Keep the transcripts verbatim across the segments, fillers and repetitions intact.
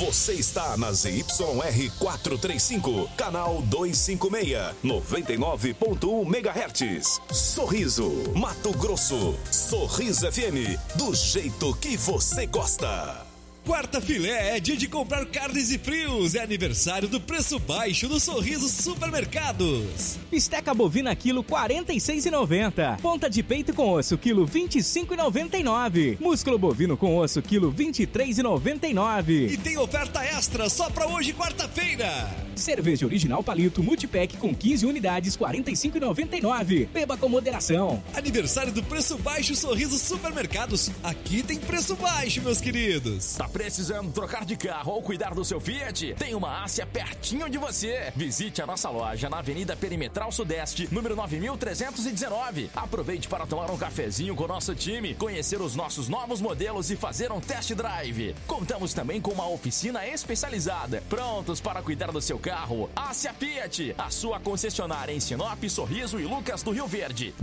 Você está na Z Y R quatrocentos e trinta e cinco, canal duzentos e cinquenta e seis, noventa e nove ponto um megahertz. Sorriso, Mato Grosso. Sorriso F M, do jeito que você gosta. Quarta Filé é dia de comprar carnes e frios. É aniversário do preço baixo do Sorriso Supermercados. Bisteca bovina quilo quarenta e seis reais e noventa centavos. Ponta de peito com osso quilo vinte e cinco reais e noventa e nove centavos. Músculo bovino com osso quilo vinte e três reais e noventa e nove centavos. E tem oferta extra só pra hoje, quarta-feira. Cerveja original Palito Multipack com quinze unidades, quarenta e cinco reais e noventa e nove centavos. Beba com moderação. Aniversário do preço baixo Sorriso Supermercados. Aqui tem preço baixo, meus queridos. Tá precisando trocar de carro ou cuidar do seu Fiat? Tem uma Ásia pertinho de você. Visite a nossa loja na Avenida Perimetral Sudeste, número nove mil trezentos e dezenove. Aproveite para tomar um cafezinho com o nosso time, conhecer os nossos novos modelos e fazer um test drive. Contamos também com uma oficina especializada, prontos para cuidar do seu carro. Ásia Fiat, a sua concessionária em Sinop, Sorriso e Lucas do Rio Verde.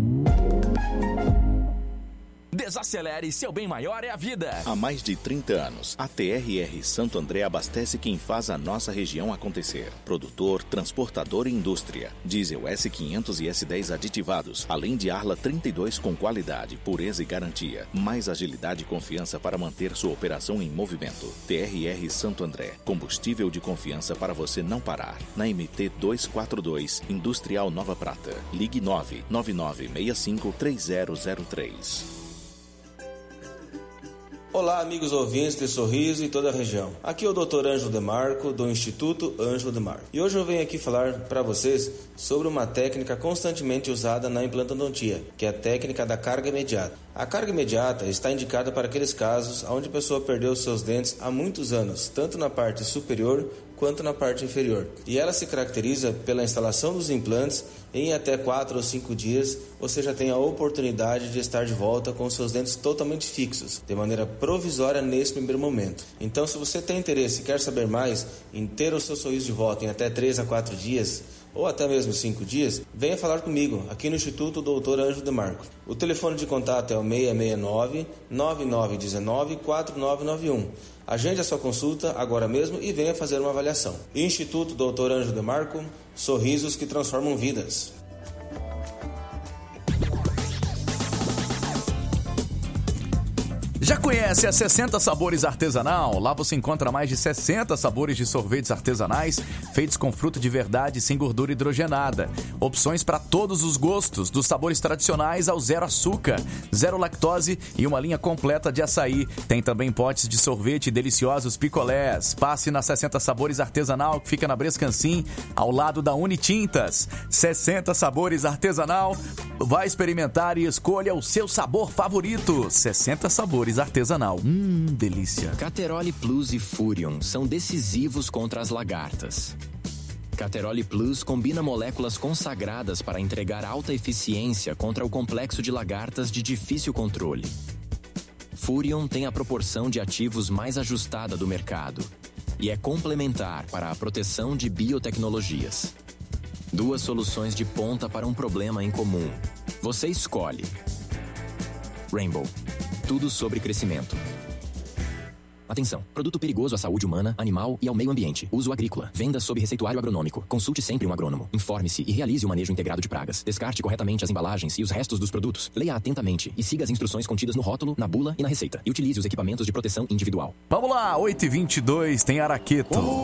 Desacelere, seu bem maior é a vida. Há mais de trinta anos, a T R R Santo André abastece quem faz a nossa região acontecer. Produtor, transportador e indústria. Diesel S quinhentos e S dez aditivados, além de Arla trinta e dois com qualidade, pureza e garantia. Mais agilidade e confiança para manter sua operação em movimento. T R R Santo André, combustível de confiança para você não parar. Na M T duzentos e quarenta e dois, Industrial Nova Prata. Ligue nove nove nove seis cinco três zero zero três. Olá, amigos ouvintes de Sorriso e toda a região. Aqui é o doutor Ângelo Demarco, do Instituto Ângelo Demarco. E hoje eu venho aqui falar para vocês sobre uma técnica constantemente usada na implantodontia, que é a técnica da carga imediata. A carga imediata está indicada para aqueles casos onde a pessoa perdeu seus dentes há muitos anos, tanto na parte superior quanto na parte inferior. E ela se caracteriza pela instalação dos implantes em até quatro ou cinco dias, você já tem a oportunidade de estar de volta com seus dentes totalmente fixos, de maneira provisória nesse primeiro momento. Então, se você tem interesse e quer saber mais em ter o seu sorriso de volta em até três a quatro dias, ou até mesmo cinco dias, venha falar comigo aqui no Instituto doutor Ângelo Demarco. O telefone de contato é o seis seis nove, nove nove um nove, quatro nove nove um. Agende a sua consulta agora mesmo e venha fazer uma avaliação. Instituto doutor Ângelo Demarco, sorrisos que transformam vidas. Já conhece a sessenta Sabores Artesanal? Lá você encontra mais de sessenta sabores de sorvetes artesanais feitos com fruta de verdade sem gordura hidrogenada. Opções para todos os gostos, dos sabores tradicionais ao zero açúcar, zero lactose e uma linha completa de açaí. Tem também potes de sorvete e deliciosos picolés. Passe na sessenta Sabores Artesanal, que fica na Brescancim, ao lado da Unitintas. sessenta Sabores Artesanal, vai experimentar e escolha o seu sabor favorito. sessenta Sabores Artesanal. Hum, delícia. Cateroli Plus e Furion são decisivos contra as lagartas. Cateroli Plus combina moléculas consagradas para entregar alta eficiência contra o complexo de lagartas de difícil controle. Furion tem a proporção de ativos mais ajustada do mercado e é complementar para a proteção de biotecnologias. Duas soluções de ponta para um problema em comum. Você escolhe. Rainbow. Tudo sobre crescimento. Atenção, produto perigoso à saúde humana, animal e ao meio ambiente. Uso agrícola. Venda sob receituário agronômico. Consulte sempre um agrônomo. Informe-se e realize o manejo integrado de pragas. Descarte corretamente as embalagens e os restos dos produtos. Leia atentamente e siga as instruções contidas no rótulo, na bula e na receita. E utilize os equipamentos de proteção individual. Vamos lá, oito e vinte e dois, tem Araqueto.